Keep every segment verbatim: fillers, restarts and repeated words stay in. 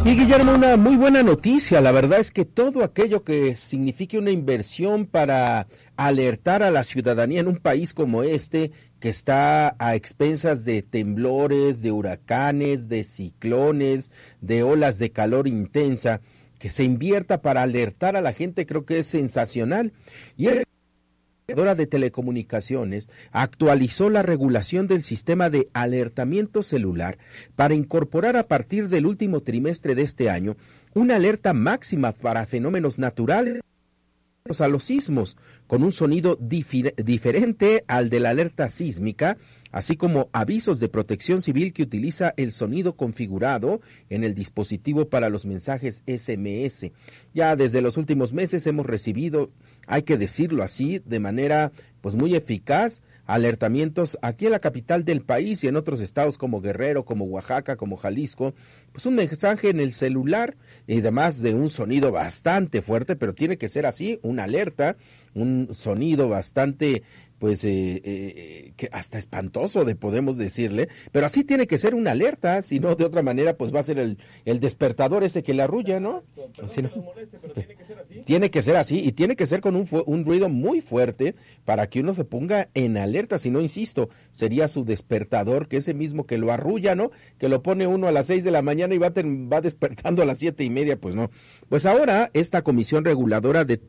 Y Guillermo, una muy buena noticia. La verdad es que todo aquello que signifique una inversión para alertar a la ciudadanía en un país como este, que está a expensas de temblores, de huracanes, de ciclones, de olas de calor intensa, que se invierta para alertar a la gente, creo que es sensacional. Y es de Telecomunicaciones actualizó la regulación del sistema de alertamiento celular para incorporar a partir del último trimestre de este año una alerta máxima para fenómenos naturales a los sismos, con un sonido dif- diferente al de la alerta sísmica, así como avisos de protección civil que utiliza el sonido configurado en el dispositivo para los mensajes ese eme ese. Ya desde los últimos meses hemos recibido, hay que decirlo así, de manera pues muy eficaz, alertamientos aquí en la capital del país y en otros estados como Guerrero, como Oaxaca, como Jalisco, pues un mensaje en el celular y además de un sonido bastante fuerte, pero tiene que ser así, una alerta, un sonido bastante pues eh, eh, que hasta espantoso de podemos decirle, pero así tiene que ser una alerta, si no de otra manera pues va a ser el, el despertador ese que le arrulla, ¿no? Perdón Si no que los moleste, pero tiene que ser así. Tiene que ser así y tiene que ser con un, fu- un ruido muy fuerte para que uno se ponga en alerta, si no, insisto, sería su despertador, que ese mismo que lo arrulla, ¿no? Que lo pone uno a las seis de la mañana y va, ten- va despertando a las siete y media, pues no. Pues ahora esta comisión reguladora de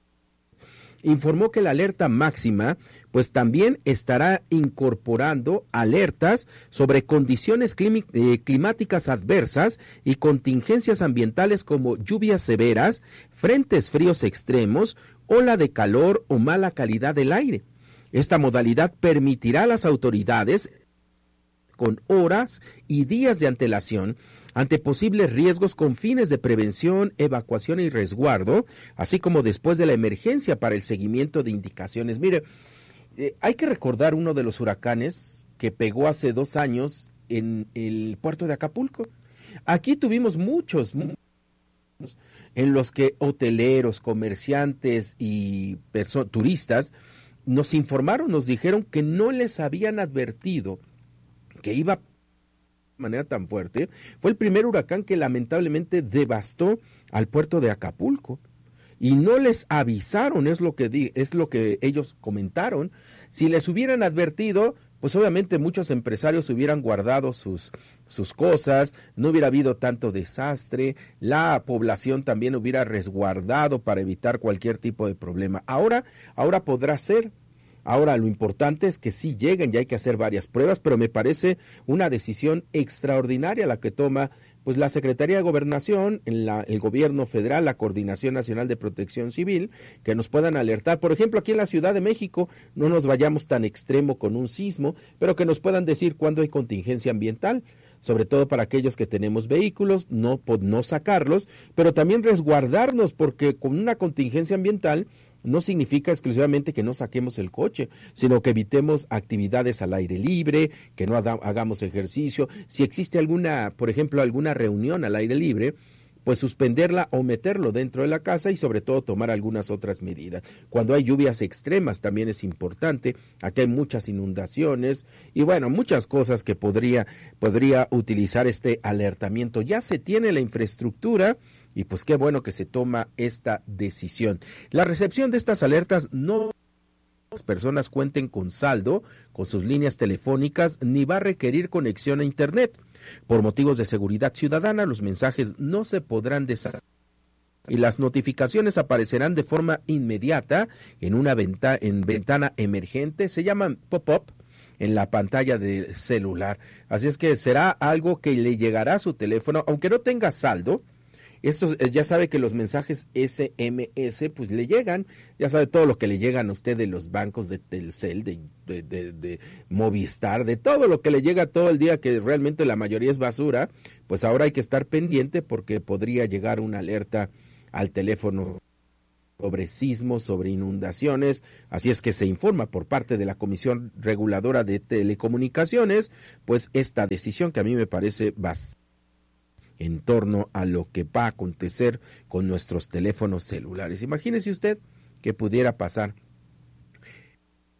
informó que la alerta máxima pues también estará incorporando alertas sobre condiciones climi- eh, climáticas adversas y contingencias ambientales como lluvias severas, frentes fríos extremos, ola de calor o mala calidad del aire. Esta modalidad permitirá a las autoridades con horas y días de antelación ante posibles riesgos con fines de prevención, evacuación y resguardo, así como después de la emergencia para el seguimiento de indicaciones. Mire, eh, hay que recordar uno de los huracanes que pegó hace dos años en el puerto de Acapulco. Aquí tuvimos muchos, muchos en los que hoteleros, comerciantes y perso- turistas nos informaron, nos dijeron que no les habían advertido que iba de manera tan fuerte. Fue el primer huracán que lamentablemente devastó al puerto de Acapulco y no les avisaron, es lo que di, es lo que ellos comentaron. Si les hubieran advertido, pues obviamente muchos empresarios hubieran guardado sus sus cosas, no hubiera habido tanto desastre, la población también hubiera resguardado para evitar cualquier tipo de problema. Ahora, ahora podrá ser. Ahora, lo importante es que sí lleguen y hay que hacer varias pruebas, pero me parece una decisión extraordinaria la que toma pues la Secretaría de Gobernación, la, el Gobierno Federal, la Coordinación Nacional de Protección Civil, que nos puedan alertar. Por ejemplo, aquí en la Ciudad de México, no nos vayamos tan extremo con un sismo, pero que nos puedan decir cuándo hay contingencia ambiental, sobre todo para aquellos que tenemos vehículos, no, no sacarlos, pero también resguardarnos, porque con una contingencia ambiental no significa exclusivamente que no saquemos el coche, sino que evitemos actividades al aire libre, que no hagamos ejercicio. Si existe alguna, por ejemplo, alguna reunión al aire libre, pues suspenderla o meterlo dentro de la casa y sobre todo tomar algunas otras medidas. Cuando hay lluvias extremas también es importante, aquí hay muchas inundaciones y bueno, muchas cosas que podría, podría utilizar este alertamiento. Ya se tiene la infraestructura y pues qué bueno que se toma esta decisión. La recepción de estas alertas no las personas cuenten con saldo con sus líneas telefónicas ni va a requerir conexión a internet. Por motivos de seguridad ciudadana, los mensajes no se podrán deshacer y las notificaciones aparecerán de forma inmediata en una venta, en ventana emergente, se llaman pop-up, en la pantalla del celular. Así es que será algo que le llegará a su teléfono, aunque no tenga saldo. Esto, ya sabe que los mensajes ese eme ese pues le llegan, ya sabe todo lo que le llegan a usted de los bancos de Telcel, de, de, de, de Movistar, de todo lo que le llega todo el día, que realmente la mayoría es basura, pues ahora hay que estar pendiente porque podría llegar una alerta al teléfono sobre sismos, sobre inundaciones, así es que se informa por parte de la Comisión Reguladora de Telecomunicaciones, pues esta decisión que a mí me parece bastante en torno a lo que va a acontecer con nuestros teléfonos celulares. Imagínese usted que pudiera pasar.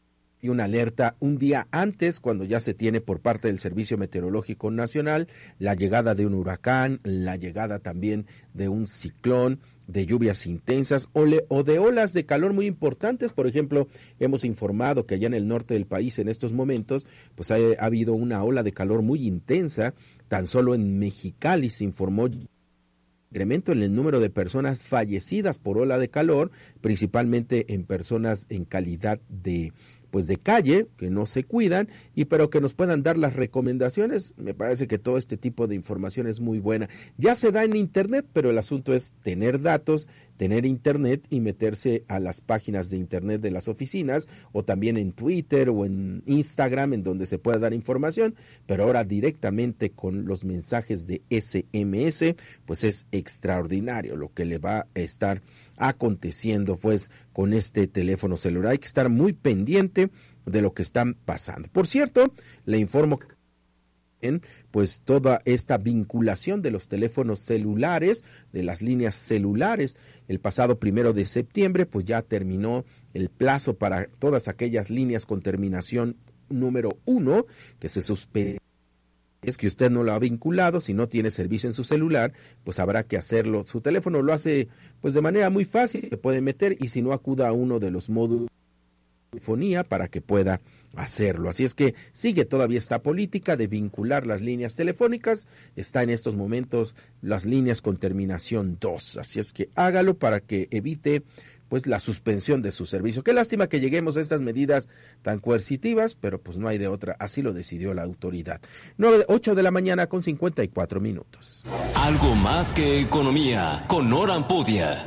y una alerta un día antes, cuando ya se tiene por parte del Servicio Meteorológico Nacional la llegada de un huracán, la llegada también de un ciclón, de lluvias intensas o, le, o de olas de calor muy importantes. Por ejemplo, hemos informado que allá en el norte del país en estos momentos pues ha, ha habido una ola de calor muy intensa. Tan solo en Mexicali se informó incremento en el número de personas fallecidas por ola de calor, principalmente en personas en calidad de pues de calle, que no se cuidan, y pero que nos puedan dar las recomendaciones. Me parece que todo este tipo de información es muy buena. Ya se da en internet, pero el asunto es tener datos, tener internet y meterse a las páginas de internet de las oficinas, o también en Twitter o en Instagram, en donde se pueda dar información, pero ahora directamente con los mensajes de ese eme ese, pues es extraordinario lo que le va a estar aconteciendo pues con este teléfono celular. Hay que estar muy pendiente de lo que están pasando. Por cierto, le informo que pues toda esta vinculación de los teléfonos celulares, de las líneas celulares, el pasado primero de septiembre, pues ya terminó el plazo para todas aquellas líneas con terminación número uno que se suspendió. Es que usted no lo ha vinculado, si no tiene servicio en su celular, pues habrá que hacerlo. Su teléfono lo hace pues de manera muy fácil, se puede meter, y si no, acuda a uno de los módulos de telefonía para que pueda hacerlo. Así es que sigue todavía esta política de vincular las líneas telefónicas. Está en estos momentos las líneas con terminación dos. Así es que hágalo para que evite pues la suspensión de su servicio. Qué lástima que lleguemos a estas medidas tan coercitivas, pero pues no hay de otra, así lo decidió la autoridad. nueve, ocho de la mañana con cincuenta y cuatro minutos. Algo más que economía, con Nora Ampudia.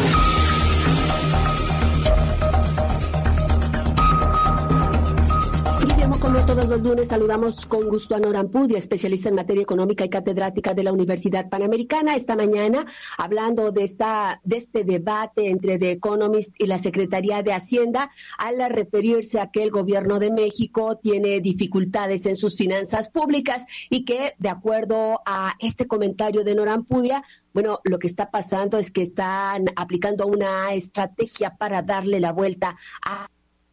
Como todos los lunes, saludamos con gusto a Nora Ampudia, especialista en materia económica y catedrática de la Universidad Panamericana. Esta mañana, hablando de esta de este debate entre The Economist y la Secretaría de Hacienda, al referirse a que el gobierno de México tiene dificultades en sus finanzas públicas y que, de acuerdo a este comentario de Nora Ampudia, bueno, lo que está pasando es que están aplicando una estrategia para darle la vuelta a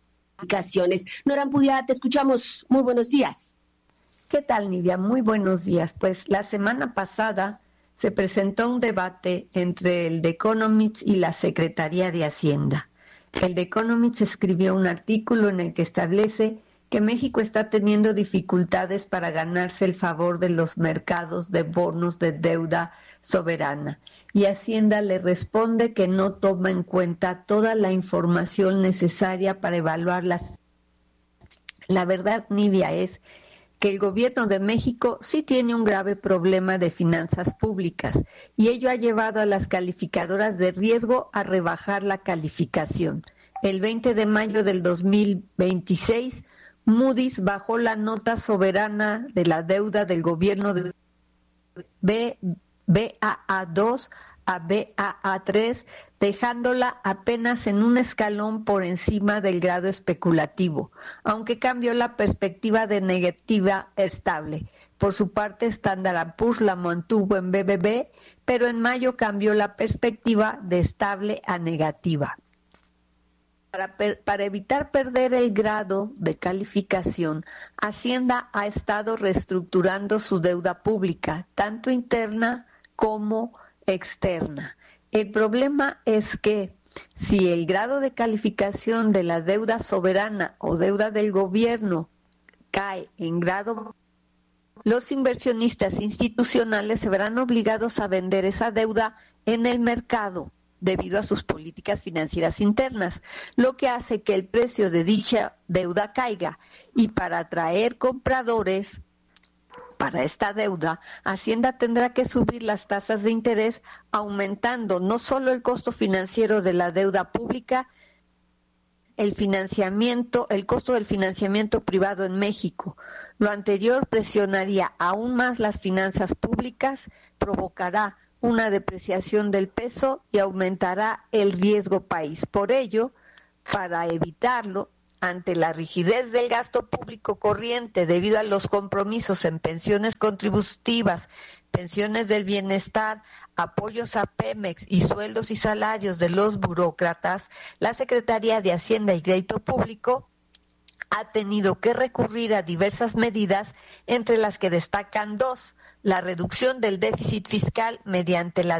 Nora Ampudia, te escuchamos. Muy buenos días. ¿Qué tal, Nidia? Muy buenos días. Pues la semana pasada se presentó un debate entre el The Economist y la Secretaría de Hacienda. El The Economist escribió un artículo en el que establece que México está teniendo dificultades para ganarse el favor de los mercados de bonos de deuda soberana, y Hacienda le responde que no toma en cuenta toda la información necesaria para evaluarlas. La verdad, Nidia, es que el gobierno de México sí tiene un grave problema de finanzas públicas, y ello ha llevado a las calificadoras de riesgo a rebajar la calificación. El veinte de mayo del dos mil veintiséis, Moody's bajó la nota soberana de la deuda del gobierno de B B A A dos a B A A tres, dejándola apenas en un escalón por encima del grado especulativo, aunque cambió la perspectiva de negativa estable. Por su parte, Standard and Poor's la mantuvo en B B B, pero en mayo cambió la perspectiva de estable a negativa. Para, per, para evitar perder el grado de calificación, Hacienda ha estado reestructurando su deuda pública, tanto interna como externa. El problema es que si el grado de calificación de la deuda soberana o deuda del gobierno cae en grado, los inversionistas institucionales se verán obligados a vender esa deuda en el mercado debido a sus políticas financieras internas, lo que hace que el precio de dicha deuda caiga, y para atraer compradores para esta deuda, Hacienda tendrá que subir las tasas de interés, aumentando no solo el costo financiero de la deuda pública, el financiamiento, el costo del financiamiento privado en México. Lo anterior presionaría aún más las finanzas públicas, provocará una depreciación del peso y aumentará el riesgo país. Por ello, para evitarlo, ante la rigidez del gasto público corriente debido a los compromisos en pensiones contributivas, pensiones del bienestar, apoyos a Pemex y sueldos y salarios de los burócratas, la Secretaría de Hacienda y Crédito Público ha tenido que recurrir a diversas medidas, entre las que destacan dos: la reducción del déficit fiscal mediante la